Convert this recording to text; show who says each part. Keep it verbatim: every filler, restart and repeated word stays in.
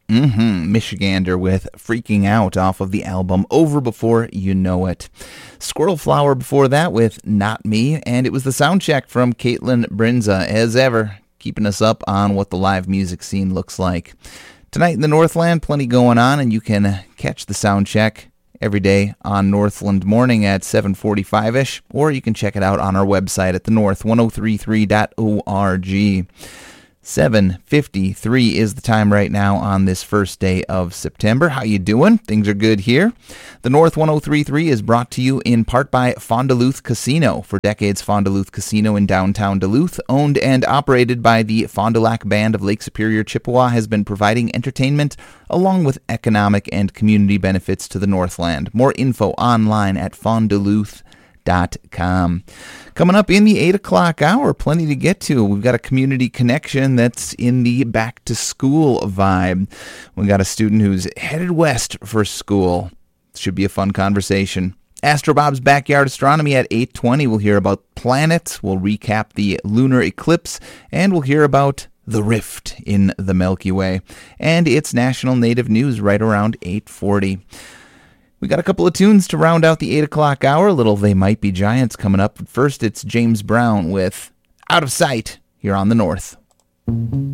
Speaker 1: Mm-hmm. Michigander with Freaking Out off of the album Over Before You Know It. Squirrel Flower before that with Not Me, and it was the sound check from Caitlin Brinza, as ever, keeping us up on what the live music scene looks like. Tonight in the Northland, plenty going on, and you can catch the sound check every day on Northland Morning at seven forty-five-ish, or you can check it out on our website at the north ten thirty-three dot org. seven fifty-three is the time right now on this first day of September. How you doing? Things are good here. The North ten thirty-three is brought to you in part by Fond du Lac Casino. For decades, Fond du Lac Casino in downtown Duluth, owned and operated by the Fond du Lac Band of Lake Superior, Chippewa, has been providing entertainment along with economic and community benefits to the Northland. More info online at fond du lac dot com. Coming up in the eight o'clock hour, plenty to get to. We've got a community connection that's in the back to school vibe. We've got a student who's headed west for school. Should be a fun conversation. Astrobob's Backyard Astronomy at eight twenty. We'll hear about planets. We'll recap the lunar eclipse. And we'll hear about the rift in the Milky Way. And it's National Native News right around eight forty. We got a couple of tunes to round out the eight o'clock hour. A little They Might Be Giants coming up. But first, it's James Brown with Out of Sight here on the North.